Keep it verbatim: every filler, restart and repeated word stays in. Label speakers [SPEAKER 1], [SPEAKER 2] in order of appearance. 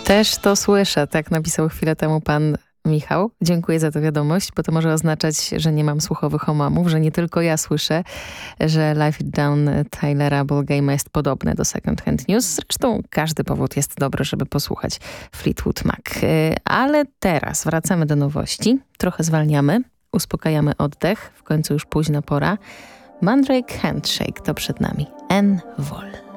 [SPEAKER 1] Też to słyszę, tak napisał chwilę temu pan Michał. Dziękuję za tę wiadomość, bo to może oznaczać, że nie mam słuchowych omamów, że nie tylko ja słyszę, że Life It Down Tylera Bullgame'a jest podobne do Second Hand News. Zresztą każdy powód jest dobry, żeby posłuchać Fleetwood Mac. Ale teraz wracamy do nowości. Trochę zwalniamy, uspokajamy oddech. W końcu już późna pora. Mandrake Handshake to przed nami. En vol.